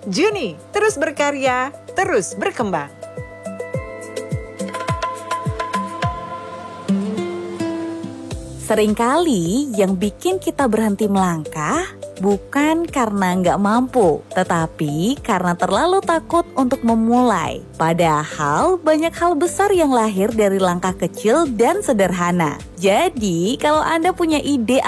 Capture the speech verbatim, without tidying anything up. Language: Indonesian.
Juni, terus berkarya, terus berkembang. Seringkali yang bikin kita berhenti melangkah bukan karena nggak mampu, tetapi karena terlalu takut untuk memulai. Padahal banyak hal besar yang lahir dari langkah kecil dan sederhana. Jadi, kalau Anda punya ide